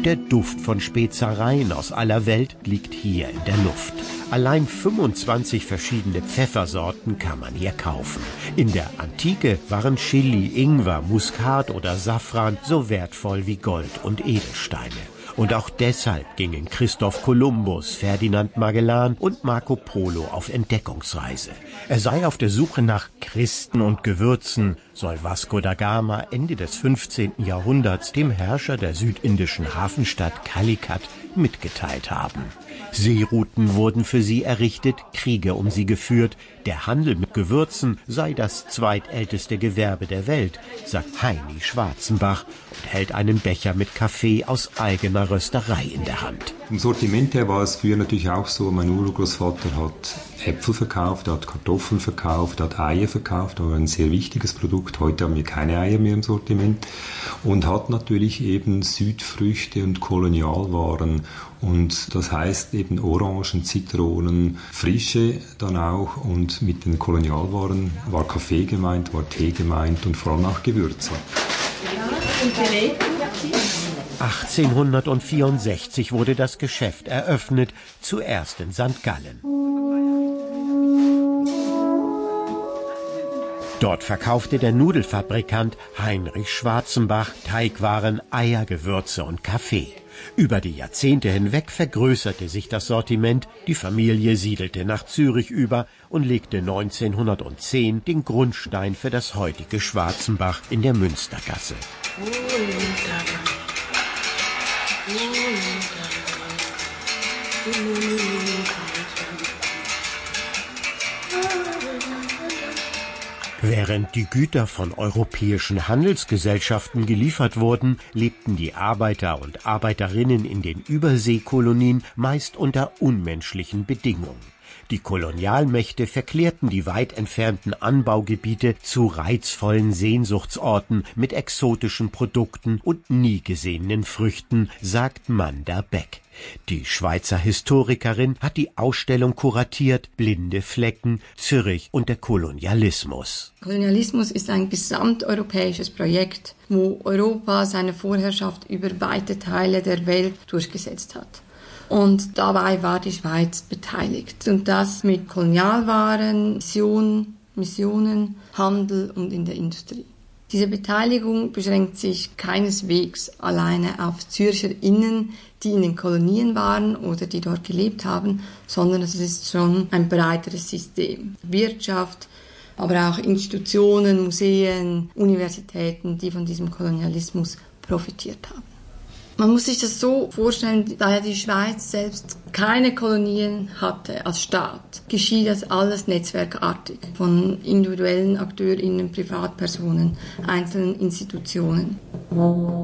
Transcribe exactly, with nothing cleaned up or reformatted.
Der Duft von Spezereien aus aller Welt liegt hier in der Luft. Allein fünfundzwanzig verschiedene Pfeffersorten kann man hier kaufen. In der Antike waren Chili, Ingwer, Muskat oder Safran so wertvoll wie Gold und Edelsteine. Und auch deshalb gingen Christoph Kolumbus, Ferdinand Magellan und Marco Polo auf Entdeckungsreise. Er sei auf der Suche nach Christen und Gewürzen, soll Vasco da Gama Ende des fünfzehnten Jahrhunderts dem Herrscher der südindischen Hafenstadt Calicut mitgeteilt haben. Seerouten wurden für sie errichtet, Kriege um sie geführt. Der Handel mit Gewürzen sei das zweitälteste Gewerbe der Welt, sagt Heini Schwarzenbach und hält einen Becher mit Kaffee aus eigener Rösterei in der Hand. Vom Sortiment her war es früher natürlich auch so, mein Urgroßvater hat Äpfel verkauft, er hat Kartoffeln verkauft, er hat Eier verkauft, das war ein sehr wichtiges Produkt. Heute haben wir keine Eier mehr im Sortiment und hat natürlich eben Südfrüchte und Kolonialwaren. Und das heißt eben Orangen, Zitronen, Frische dann auch. Und mit den Kolonialwaren war Kaffee gemeint, war Tee gemeint und vor allem auch Gewürze. achtzehnhundertvierundsechzig wurde das Geschäft eröffnet, zuerst in Sankt Gallen. Dort verkaufte der Nudelfabrikant Heinrich Schwarzenbach Teigwaren, Eier, Gewürze und Kaffee. Über die Jahrzehnte hinweg vergrößerte sich das Sortiment, die Familie siedelte nach Zürich über und legte neunzehnhundertzehn den Grundstein für das heutige Schwarzenbach in der Münstergasse. Während die Güter von europäischen Handelsgesellschaften geliefert wurden, lebten die Arbeiter und Arbeiterinnen in den Überseekolonien meist unter unmenschlichen Bedingungen. Die Kolonialmächte verklärten die weit entfernten Anbaugebiete zu reizvollen Sehnsuchtsorten mit exotischen Produkten und nie gesehenen Früchten, sagt Manda Beck. Die Schweizer Historikerin hat die Ausstellung kuratiert, Blinde Flecken, Zürich und der Kolonialismus. Kolonialismus ist ein gesamteuropäisches Projekt, wo Europa seine Vorherrschaft über weite Teile der Welt durchgesetzt hat. Und dabei war die Schweiz beteiligt. Und das mit Kolonialwaren, Missionen, Missionen, Handel und in der Industrie. Diese Beteiligung beschränkt sich keineswegs alleine auf ZürcherInnen, die in den Kolonien waren oder die dort gelebt haben, sondern es ist schon ein breiteres System. Wirtschaft, aber auch Institutionen, Museen, Universitäten, die von diesem Kolonialismus profitiert haben. Man muss sich das so vorstellen, da ja die Schweiz selbst keine Kolonien hatte als Staat, geschieht das alles netzwerkartig von individuellen AkteurInnen, Privatpersonen, einzelnen Institutionen.